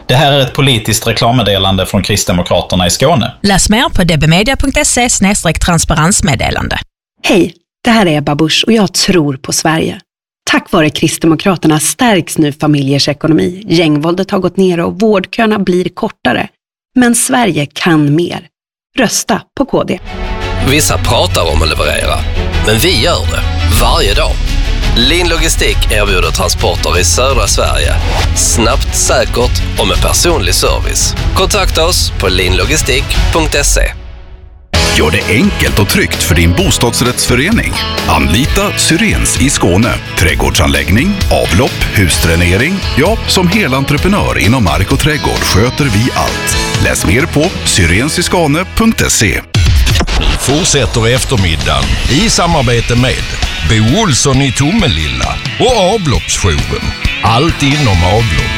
Det här är ett politiskt reklammeddelande från Kristdemokraterna i Skåne. Läs mer på dbmedia.se/transparensmeddelande. Hej, det här är Ebba Busch och jag tror på Sverige. Tack vare Kristdemokraterna stärks nu familjers ekonomi. Gängvåldet har gått ner och vårdköerna blir kortare. Men Sverige kan mer. Rösta på KD. Vissa pratar om att leverera, men vi gör det varje dag. Lin Logistik erbjuder transporter i södra Sverige. Snabbt, säkert och med personlig service. Kontakta oss på linlogistik.se. Gör det enkelt och tryggt för din bostadsrättsförening. Anlita Syrens i Skåne. Trädgårdsanläggning, avlopp, husdränering. Ja, som helentreprenör inom mark och trädgård sköter vi allt. Läs mer på syrensiskane.se. Fortsätter eftermiddagen i samarbete med Bo Olsson i Tomelilla och avloppsjouren. Allt inom avlopp.